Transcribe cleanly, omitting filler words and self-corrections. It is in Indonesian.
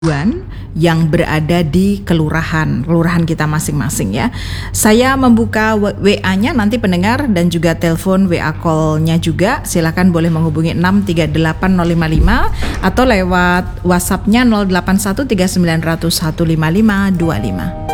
yang berada di kelurahan kita masing-masing ya. Saya membuka WA-nya nanti pendengar dan juga telepon WA call-nya juga. Silakan boleh menghubungi 6380555 atau lewat WhatsApp-nya 081390015525.